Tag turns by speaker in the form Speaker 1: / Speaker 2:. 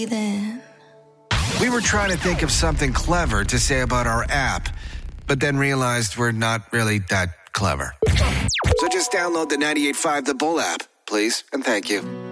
Speaker 1: We were trying to think of something clever to say about our app, but then realized we're not really that clever. So just download the 98.5 The Bull app, please, and thank you.